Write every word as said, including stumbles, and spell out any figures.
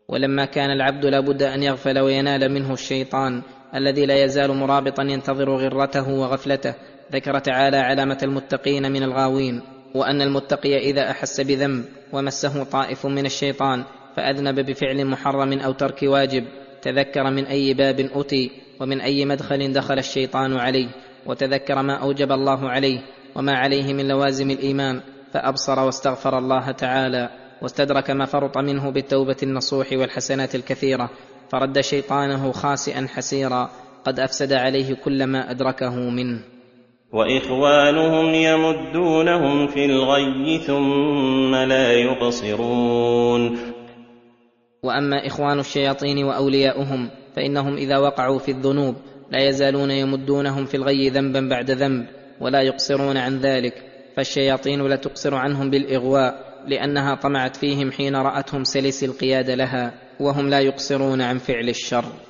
ولما كان العبد لا بد أن يغفل وينال منه الشيطان الذي لا يزال مرابطا ينتظر غرته وغفلته، ذكر تعالى علامة المتقين من الغاوين، وأن المتقي إذا أحس بذنب ومسه طائف من الشيطان فأذنب بفعل محرم أو ترك واجب تذكر من أي باب أتي ومن أي مدخل دخل الشيطان عليه، وتذكر ما أوجب الله عليه وما عليه من لوازم الإيمان، فأبصر واستغفر الله تعالى، واستدرك ما فرط منه بالتوبة النصوح والحسنات الكثيرة، فرد شيطانه خاسئا حسيرا قد أفسد عليه كل ما أدركه منه. وإخوانهم يمدونهم في الغي ثم لا يقصرون. وأما إخوان الشياطين وأولياؤهم فإنهم إذا وقعوا في الذنوب لا يزالون يمدونهم في الغي ذنبا بعد ذنب ولا يقصرون عن ذلك، فالشياطين لا تقصر عنهم بالإغواء لأنها طمعت فيهم حين رأتهم سلس القياد لها، وهم لا يقصرون عن فعل الشر.